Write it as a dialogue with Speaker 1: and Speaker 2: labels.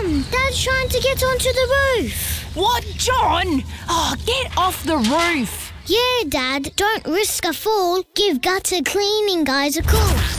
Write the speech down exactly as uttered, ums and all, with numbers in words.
Speaker 1: Mum, Dad's trying to get onto the roof.
Speaker 2: What, John? Oh, get off the roof.
Speaker 1: Yeah, Dad, don't risk a fall. Give gutter cleaning guys a call.